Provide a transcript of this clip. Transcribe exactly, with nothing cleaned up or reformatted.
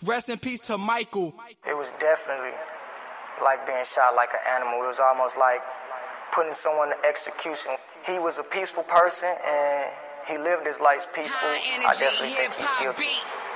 Rest in peace to Michael. It was definitely like being shot like an animal. It was almost like putting someone to execution. He was a peaceful person and he lived his life peaceful. I definitely think he's guilty.